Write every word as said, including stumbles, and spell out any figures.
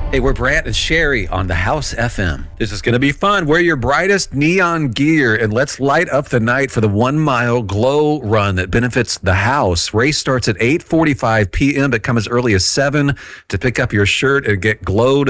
Hey, we're Brant and Sherry on the House F M. This is going to be fun. Wear your brightest neon gear and let's light up the night for the one-mile glow run that benefits the house. Race starts at eight forty-five p.m., but come as early as seven to pick up your shirt and get glowed